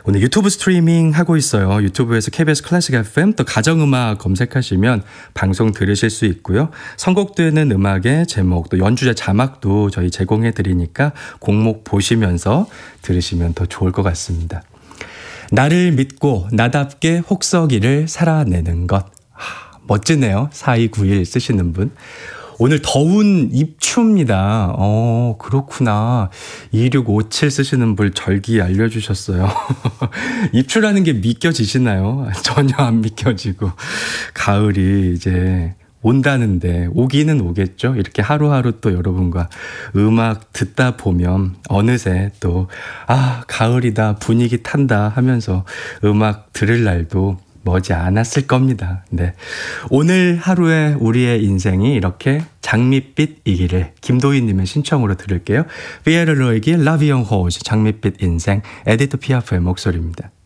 오늘 유튜브 스트리밍 하고 있어요. 유튜브에서 KBS 클래식 FM 또 가정음악 검색하시면 방송 들으실 수 있고요. 선곡되는 음악의 제목 또 연주자 자막도 저희 제공해 드리니까 곡목 보시면서 들으시면 더 좋을 것 같습니다. 나를 믿고 나답게 혹서기를 살아내는 것. 멋지네요. 4291 쓰시는 분. 오늘 더운 입추입니다. 그렇구나. 2657 쓰시는 분 절기 알려주셨어요. 입추라는 게 믿겨지시나요? 전혀 안 믿겨지고. 가을이 이제 온다는데 오기는 오겠죠. 이렇게 하루하루 또 여러분과 음악 듣다 보면 어느새 또 가을이다 분위기 탄다 하면서 음악 들을 날도 머지 않았을 겁니다. 네. 오늘 하루의 우리의 인생이 이렇게 장밋빛이기를 김도희님의 신청으로 들을게요. 피에르 로이기의 La Vie en Rose 장밋빛 인생 에디트 피아프의 목소리입니다.